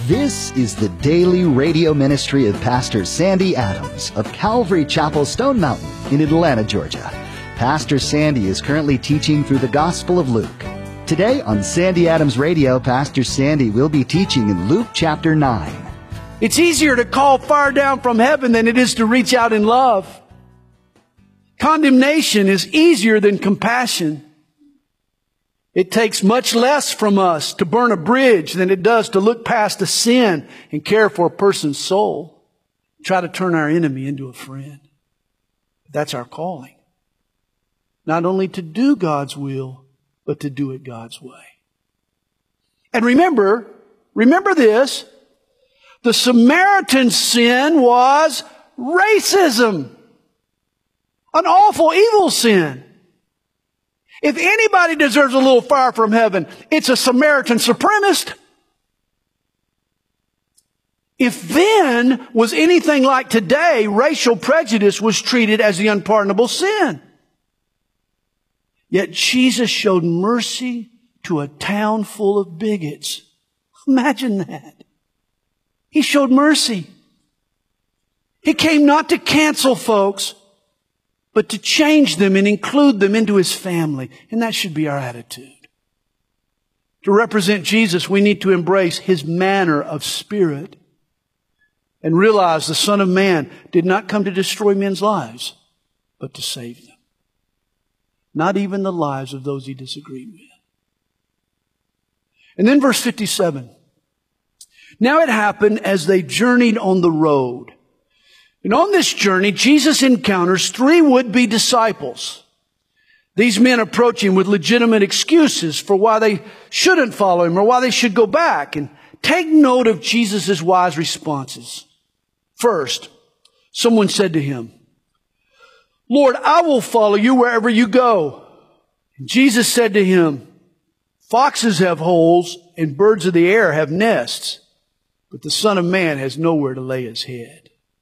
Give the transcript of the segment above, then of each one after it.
This is the daily radio ministry of Pastor Sandy Adams of Calvary Chapel, Stone Mountain in Atlanta, Georgia. Pastor Sandy is currently teaching through the Gospel of Luke. Today on Sandy Adams Radio, Pastor Sandy will be teaching in Luke chapter 9. It's easier to call fire down from heaven than it is to reach out in love. Condemnation is easier than compassion. It takes much less from us to burn a bridge than it does to look past a sin and care for a person's soul. Try to turn our enemy into a friend. That's our calling. Not only to do God's will, but to do it God's way. And remember this, the Samaritan sin was racism. An awful, evil sin. If anybody deserves a little fire from heaven, it's a Samaritan supremacist. If then was anything like today, racial prejudice was treated as the unpardonable sin. Yet Jesus showed mercy to a town full of bigots. Imagine that. He showed mercy. He came not to cancel folks, but to change them and include them into His family. And that should be our attitude. To represent Jesus, we need to embrace His manner of spirit and realize the Son of Man did not come to destroy men's lives, but to save them. Not even the lives of those He disagreed with. And then verse 57. Now it happened as they journeyed on the road. And on this journey, Jesus encounters 3 would-be disciples. These men approach Him with legitimate excuses for why they shouldn't follow Him or why they should go back. And take note of Jesus' wise responses. First, someone said to Him, "Lord, I will follow you wherever you go." And Jesus said to him, "Foxes have holes and birds of the air have nests, but the Son of Man has nowhere to lay His head."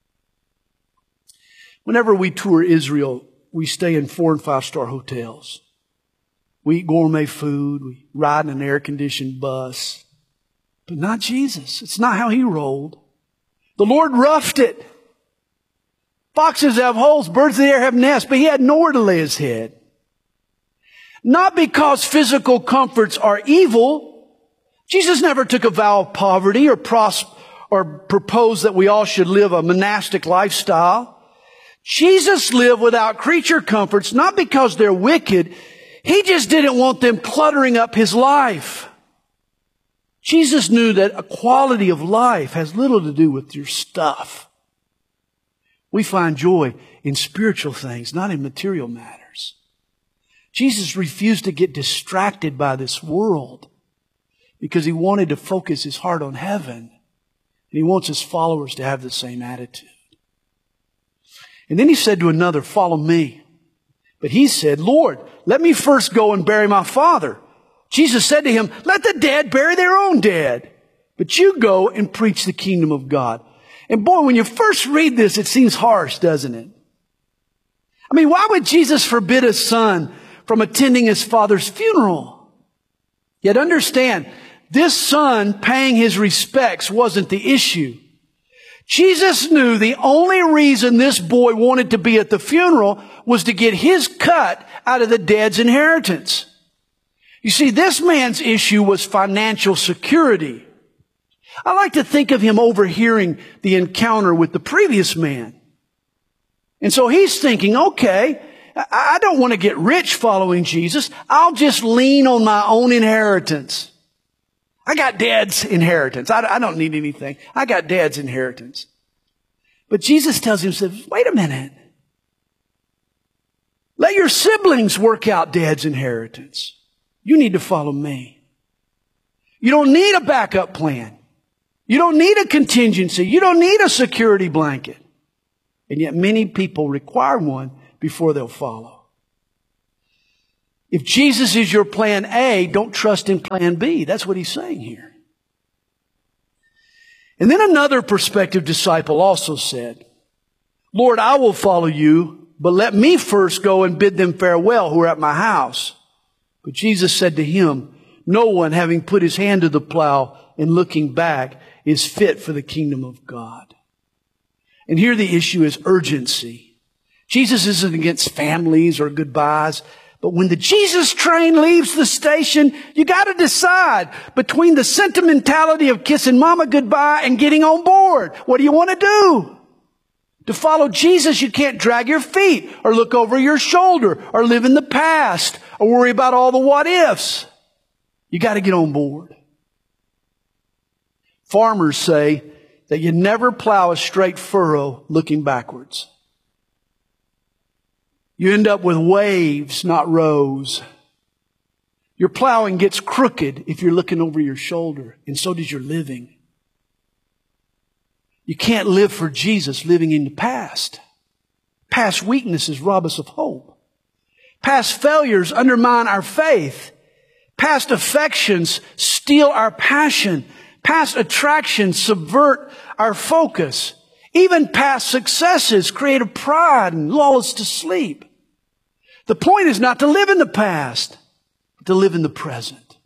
Whenever we tour Israel, we stay in 4- and 5-star hotels. We eat gourmet food. We ride in an air-conditioned bus. But not Jesus. It's not how He rolled. The Lord roughed it. Foxes have holes, birds of the air have nests, but He had nowhere to lay His head. Not because physical comforts are evil. Jesus never took a vow of poverty or proposed that we all should live a monastic lifestyle. Jesus lived without creature comforts, not because they're wicked. He just didn't want them cluttering up His life. Jesus knew that a quality of life has little to do with your stuff. We find joy in spiritual things, not in material matters. Jesus refused to get distracted by this world because He wanted to focus His heart on heaven. And He wants His followers to have the same attitude. And then He said to another, "Follow me." But he said, "Lord, let me first go and bury my father." Jesus said to him, "Let the dead bury their own dead. But you go and preach the kingdom of God." And boy, when you first read this, it seems harsh, doesn't it? I mean, why would Jesus forbid His Son from attending His Father's funeral? Yet understand, this son paying his respects wasn't the issue. Jesus knew the only reason this boy wanted to be at the funeral was to get his cut out of the dead's inheritance. You see, this man's issue was financial security. I like to think of him overhearing the encounter with the previous man. And so he's thinking, okay, I don't want to get rich following Jesus. I'll just lean on my own inheritance. I got Dad's inheritance. I don't need anything. I got Dad's inheritance. But Jesus tells him, says, wait a minute. Let your siblings work out Dad's inheritance. You need to follow me. You don't need a backup plan. You don't need a contingency. You don't need a security blanket. And yet many people require one before they'll follow. If Jesus is your plan A, don't trust in plan B. That's what He's saying here. And then another prospective disciple also said, "Lord, I will follow you, but let me first go and bid them farewell who are at my house." But Jesus said to him, "No one, having put his hand to the plow, and looking back is fit for the kingdom of God. And here the issue is urgency. Jesus isn't against families or goodbyes, but when the Jesus train leaves the station, you got to decide between the sentimentality of kissing mama goodbye and getting on board. What do you want to do? To follow Jesus, you can't drag your feet or look over your shoulder or live in the past or worry about all the what ifs. You got to get on board. Farmers say that you never plow a straight furrow looking backwards. You end up with waves, not rows. Your plowing gets crooked if you're looking over your shoulder, and so does your living. You can't live for Jesus living in the past. Past weaknesses rob us of hope. Past failures undermine our faith. Past affections steal our passion. Past attractions subvert our focus. Even past successes create a pride and lull us to sleep. The point is not to live in the past, but to live in the present.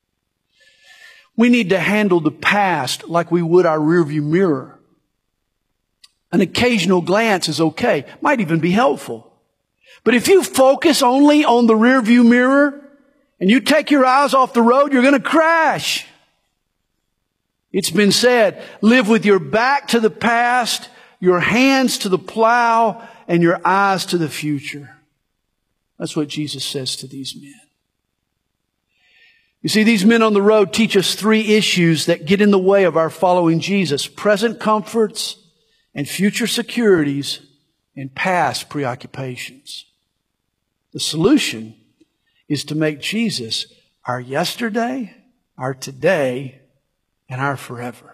We need to handle the past like we would our rearview mirror. An occasional glance is okay, might even be helpful. But if you focus only on the rearview mirror and you take your eyes off the road, you're going to crash. It's been said, live with your back to the past, your hands to the plow, and your eyes to the future. That's what Jesus says to these men. You see, these men on the road teach us three issues that get in the way of our following Jesus: present comforts and future securities and past preoccupations. The solution is to make Jesus our yesterday, our today, and our forever.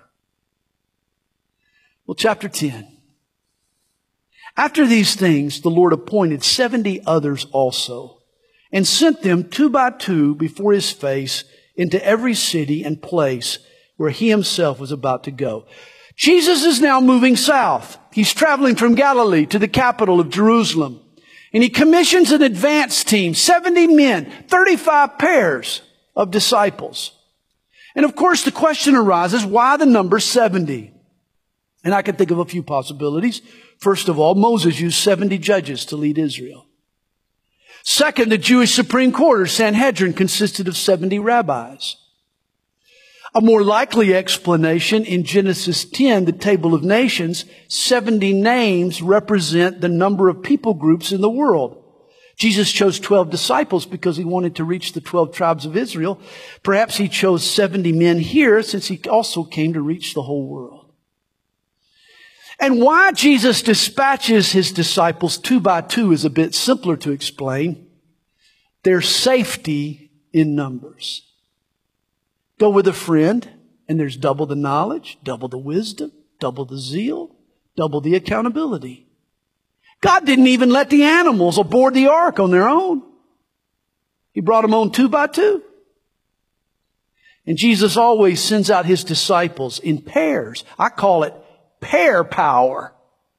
Well, chapter 10. After these things, the Lord appointed 70 others also, and sent them 2 by 2 before his face into every city and place where he himself was about to go. Jesus is now moving south. He's traveling from Galilee to the capital of Jerusalem. And he commissions an advance team, 70 men, 35 pairs of disciples. And of course, the question arises, why the number 70? And I can think of a few possibilities. First of all, Moses used 70 judges to lead Israel. Second, the Jewish Supreme Court, or Sanhedrin, consisted of 70 rabbis. A more likely explanation, in Genesis 10, the table of nations, 70 names represent the number of people groups in the world. Jesus chose 12 disciples because he wanted to reach the 12 tribes of Israel. Perhaps he chose 70 men here since he also came to reach the whole world. And why Jesus dispatches his disciples 2 by 2 is a bit simpler to explain. There's safety in numbers. Go with a friend, and there's double the knowledge, double the wisdom, double the zeal, double the accountability. God didn't even let the animals aboard the ark on their own. He brought them on 2 by 2. And Jesus always sends out his disciples in pairs. I call it pair power.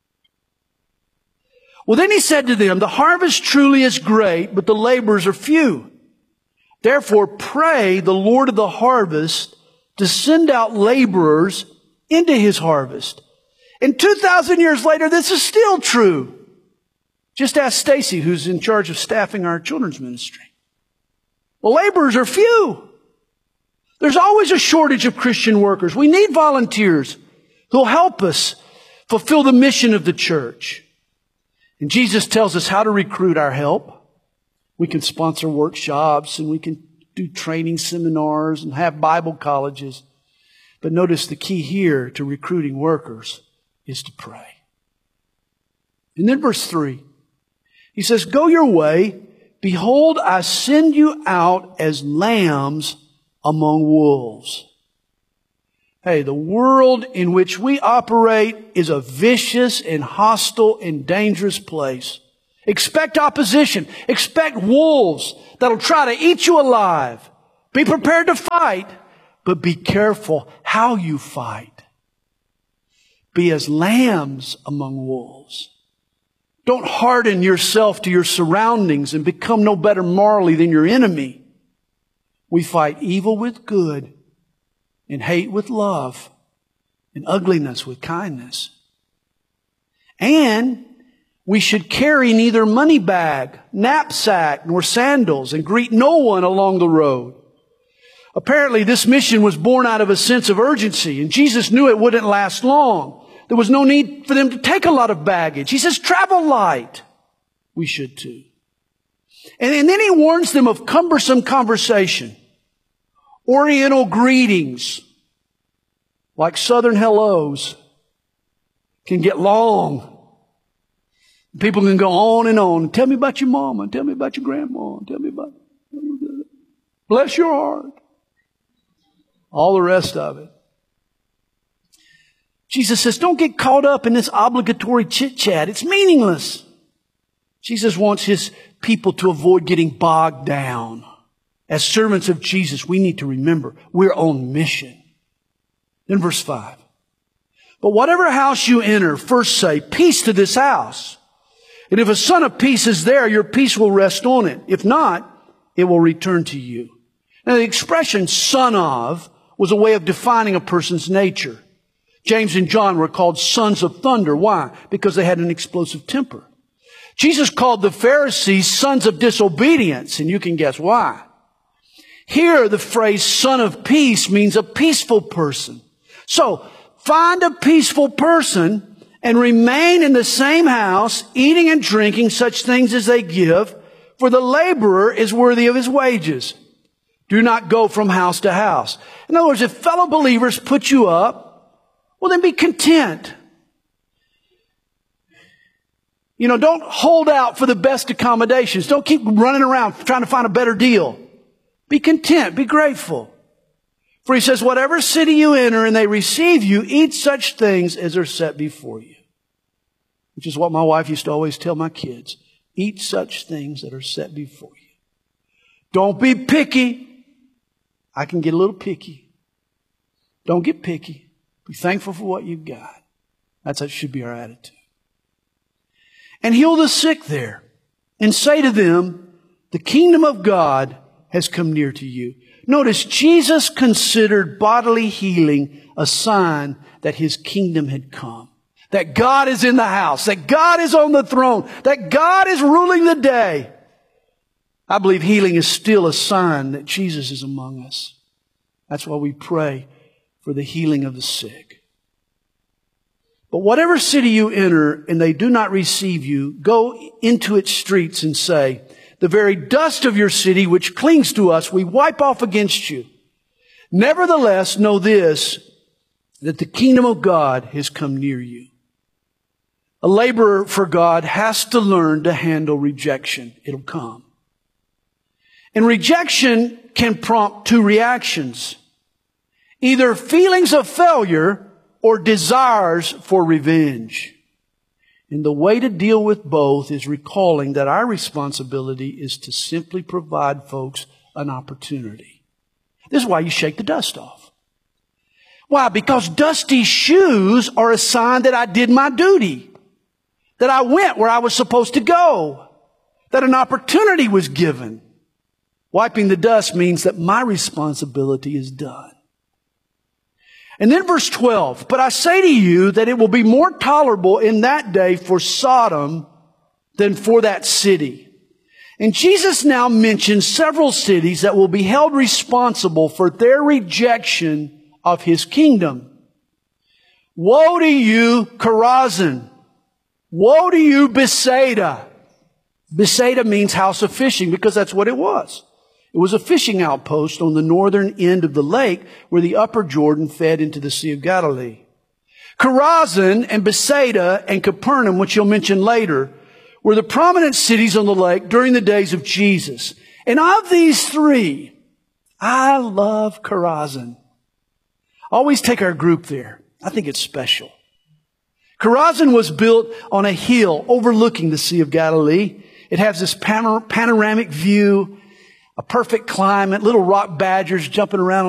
Well, then he said to them, the harvest truly is great, but the laborers are few. Therefore, pray the Lord of the harvest to send out laborers into his harvest. And 2,000 years later, this is still true. Just ask Stacy, who's in charge of staffing our children's ministry. Well, laborers are few. There's always a shortage of Christian workers. We need volunteers who'll help us fulfill the mission of the church. And Jesus tells us how to recruit our help. We can sponsor workshops and we can do training seminars and have Bible colleges. But notice the key here to recruiting workers is to pray. And then verse 3, he says, go your way. Behold, I send you out as lambs among wolves. Hey, the world in which we operate is a vicious and hostile and dangerous place. Expect opposition. Expect wolves that'll try to eat you alive. Be prepared to fight, but be careful how you fight. Be as lambs among wolves. Don't harden yourself to your surroundings and become no better morally than your enemy. We fight evil with good and hate with love, and ugliness with kindness. And we should carry neither money bag, knapsack, nor sandals, and greet no one along the road. Apparently, this mission was born out of a sense of urgency, and Jesus knew it wouldn't last long. There was no need for them to take a lot of baggage. He says, travel light. We should too. And then he warns them of cumbersome conversation, Oriental greetings, like Southern hellos, can get long. People can go on and on. Tell me about your mama. Tell me about your grandma. Tell me about, bless your heart. All the rest of it. Jesus says, don't get caught up in this obligatory chit-chat. It's meaningless. Jesus wants his people to avoid getting bogged down. As servants of Jesus, we need to remember we're on mission. Then verse 5. But whatever house you enter, first say, peace to this house. And if a son of peace is there, your peace will rest on it. If not, it will return to you. Now the expression son of was a way of defining a person's nature. James and John were called sons of thunder. Why? Because they had an explosive temper. Jesus called the Pharisees sons of disobedience, and you can guess why. Here, the phrase son of peace means a peaceful person. So, find a peaceful person and remain in the same house, eating and drinking such things as they give, for the laborer is worthy of his wages. Do not go from house to house. In other words, if fellow believers put you up, well, then be content. You know, don't hold out for the best accommodations. Don't keep running around trying to find a better deal. Be content. Be grateful. For he says, whatever city you enter and they receive you, eat such things as are set before you. Which is what my wife used to always tell my kids. Eat such things that are set before you. Don't be picky. I can get a little picky. Don't get picky. Be thankful for what you've got. That should be our attitude. And heal the sick there. And say to them, the kingdom of God has come near to you. Notice, Jesus considered bodily healing a sign that his kingdom had come. That God is in the house. That God is on the throne. That God is ruling the day. I believe healing is still a sign that Jesus is among us. That's why we pray for the healing of the sick. But whatever city you enter and they do not receive you, go into its streets and say, the very dust of your city which clings to us, we wipe off against you. Nevertheless, know this, that the kingdom of God has come near you. A laborer for God has to learn to handle rejection. It'll come. And rejection can prompt two reactions. Either feelings of failure or desires for revenge. And the way to deal with both is recalling that our responsibility is to simply provide folks an opportunity. This is why you shake the dust off. Why? Because dusty shoes are a sign that I did my duty. That I went where I was supposed to go. That an opportunity was given. Wiping the dust means that my responsibility is done. And then verse 12, but I say to you that it will be more tolerable in that day for Sodom than for that city. And Jesus now mentions several cities that will be held responsible for their rejection of his kingdom. Woe to you, Chorazin! Woe to you, Bethsaida! Bethsaida means house of fishing because that's what it was. It was a fishing outpost on the northern end of the lake where the upper Jordan fed into the Sea of Galilee. Chorazin and Bethsaida and Capernaum, which you'll mention later, were the prominent cities on the lake during the days of Jesus. And of these three, I love Chorazin. Always take our group there. I think it's special. Chorazin was built on a hill overlooking the Sea of Galilee. It has this panoramic view, a perfect climate, little rock badgers jumping around